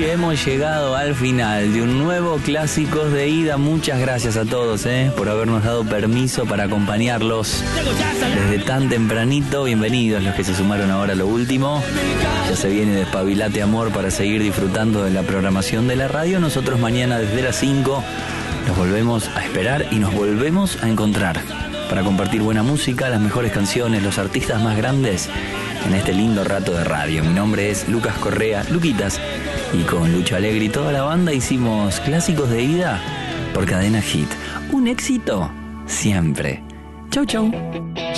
hemos llegado al final de un nuevo Clásicos de Ida. Muchas gracias a todos por habernos dado permiso para acompañarlos desde tan tempranito. Bienvenidos los que se sumaron ahora a lo último. Ya se viene Despabilate Amor para seguir disfrutando de la programación de la radio. Nosotros mañana desde las 5 nos volvemos a esperar y nos volvemos a encontrar para compartir buena música, las mejores canciones, los artistas más grandes en este lindo rato de radio. Mi nombre es Lucas Correa, Luquitas, y con Lucho Alegre y toda la banda hicimos Clásicos de Ida por Cadena Hit. Un éxito siempre. Chau, chau.